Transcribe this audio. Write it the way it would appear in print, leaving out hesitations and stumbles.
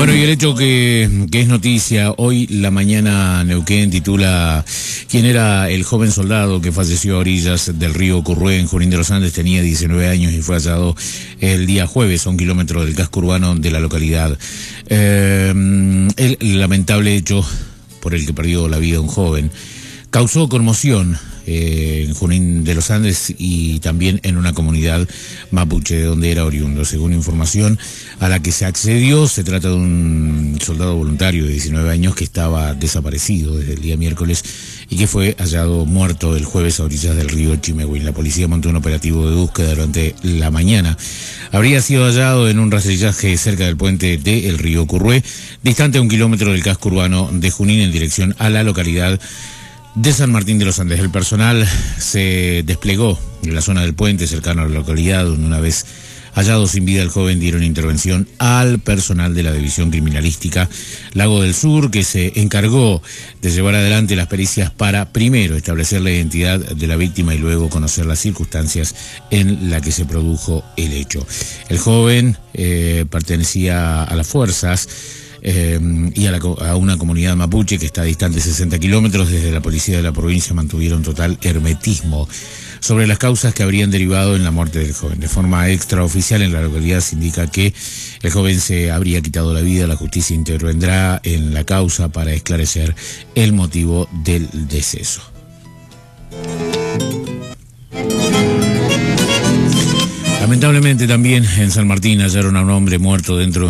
Bueno, y el hecho que es noticia, hoy la mañana Neuquén titula: ¿quién era el joven soldado que falleció a orillas del río Currué en Junín de los Andes? Tenía 19 años y fue hallado el día jueves a 1 kilómetro del casco urbano de la localidad. El lamentable hecho por el que perdió la vida un joven causó conmoción en Junín de los Andes y también en una comunidad mapuche de donde era oriundo. Según información a la que se accedió, se trata de un soldado voluntario de 19 años que estaba desaparecido desde el día miércoles y que fue hallado muerto el jueves a orillas del río Chimehuín. La policía montó un operativo de búsqueda durante la mañana. Habría sido hallado en un rastrillaje cerca del puente del río Currué, distante a 1 kilómetro del casco urbano de Junín en dirección a la localidad de San Martín de los Andes. El personal se desplegó en la zona del puente cercano a la localidad, donde una vez hallado sin vida el joven dieron intervención al personal de la División Criminalística Lago del Sur, que se encargó de llevar adelante las pericias para primero establecer la identidad de la víctima y luego conocer las circunstancias en las que se produjo el hecho. El joven pertenecía a las fuerzas y a una comunidad mapuche que está distante 60 kilómetros. Desde la policía de la provincia mantuvieron total hermetismo sobre las causas que habrían derivado en la muerte del joven. De forma extraoficial en la localidad se indica que el joven se habría quitado la vida. La justicia intervendrá en la causa para esclarecer el motivo del deceso. Lamentablemente también en San Martín hallaron a un hombre muerto dentro de